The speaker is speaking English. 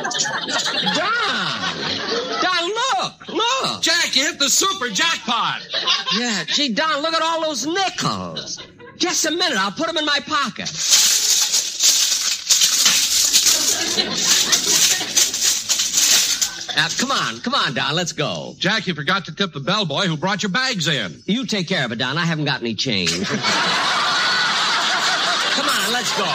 Don, look. Jack, you hit the super jackpot. Yeah, gee, Don, look at all those nickels. Just a minute, I'll put them in my pocket. Now, come on, Don, let's go. Jack, you forgot to tip the bellboy who brought your bags in. You take care of it, Don. I haven't got any change. Come on, let's go.